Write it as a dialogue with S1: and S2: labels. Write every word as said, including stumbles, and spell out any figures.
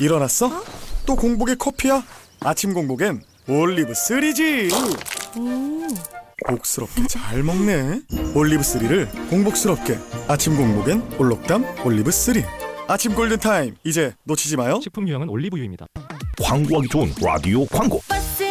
S1: 일어났어? 어? 또 공복에 커피야? 아침 공복엔 올리브 쓰리지.
S2: 음.
S1: 복스럽게 잘 먹네. 올리브 쓰리를 공복스럽게. 아침 공복엔 올록담 올리브 쓰리. 아침 골든타임, 이제 놓치지 마요.
S3: 식품 유형은 올리브유입니다.
S4: 광고하기 좋은 라디오 광고.